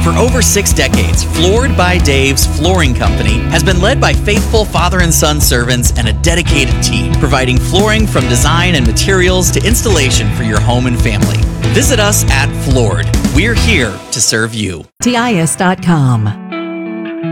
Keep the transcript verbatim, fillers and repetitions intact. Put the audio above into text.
For over six decades, Floored by Dave's Flooring Company has been led by faithful father and son servants and a dedicated team, providing flooring from design and materials to installation for your home and family. Visit us at Floored. We're here to serve you. T I S dot com.